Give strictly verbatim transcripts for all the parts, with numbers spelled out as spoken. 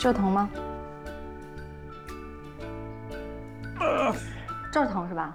这儿疼吗？ 呃、 这儿疼是吧？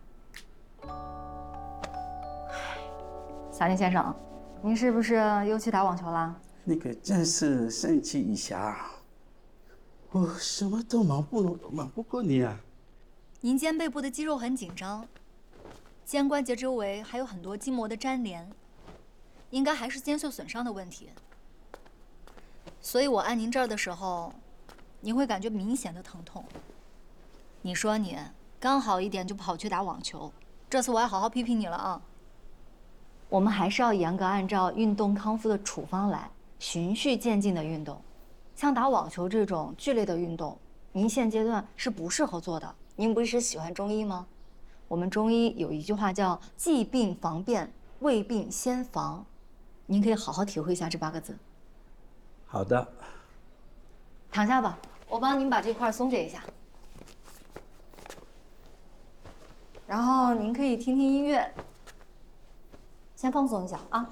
小宁先生，您是不是又去打网球啦？ 那个真是生气一下，我什么都忙不忙不过你啊。 您肩背部的肌肉很紧张，肩关节周围还有很多筋膜的粘连，应该还是肩袖损伤的问题。所以我按您这儿的时候，您会感觉明显的疼痛。你说你刚好一点就跑去打网球，这次我要好好批评你了啊！我们还是要严格按照运动康复的处方来，循序渐进的运动。像打网球这种剧烈的运动，您现阶段是不适合做的。您不是喜欢中医吗？我们中医有一句话叫“既病防变，未病先防”，您可以好好体会一下这八个字。 好的， 躺下吧，我帮您把这块松解一下。然后您可以听听音乐，先放松一下啊。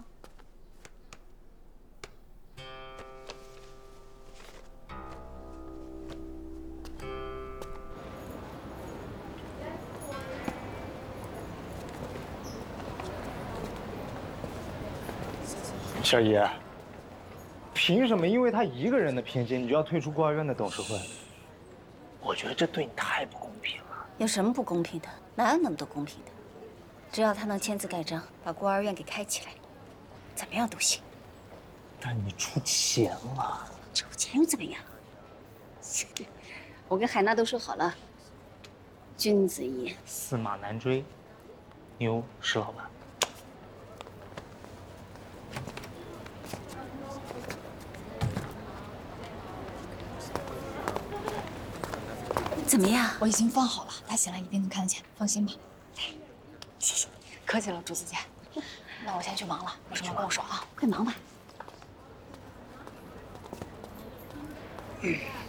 小姨，凭什么因为他一个人的偏见，你就要退出孤儿院的董事会？我觉得这对你太不公平了。 有什么不公平的？哪有那么多公平的？只要他能签字盖章，把孤儿院给开起来，怎么样都行。 但你出钱了， 出钱又怎么样？我跟海娜都说好了，君子一言， 驷马难追，牛是老板。 怎么样？ 我已经放好了，他醒来一定能看得见，放心吧。 谢谢， 客气了，朱子姐。那我先去忙了，有什么跟我说啊。 快忙吧。 嗯